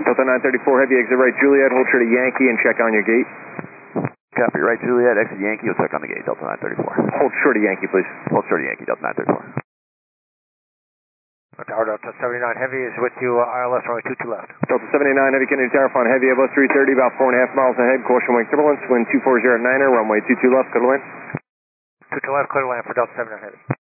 Delta 934 Heavy, exit right Juliet, hold short of Yankee and check on your gate. Copy, right Juliet, exit Yankee, we'll check on the gate, Delta 934. Hold short of Yankee, please. Hold short of Yankee, Delta 934. Tower Delta 79 Heavy is with you, ILS runway 22 left. Delta 79 Heavy, Kennedy Tower, Fon Heavy, Airbus 330, about 4.5 miles ahead, caution wing turbulence, wind 2409er, runway 22 left, clear to land. 22 left, clear to land for Delta 79 Heavy.